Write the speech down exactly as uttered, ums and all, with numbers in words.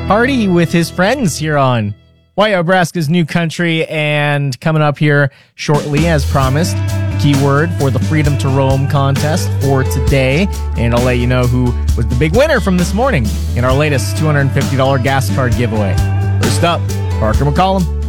party with his friends here on Why Nebraska's New Country. And coming up here shortly, as promised, keyword for the Freedom to Roam contest for today. And I'll let you know who was the big winner from this morning in our latest two hundred fifty dollars gas card giveaway. First up, Parker McCollum.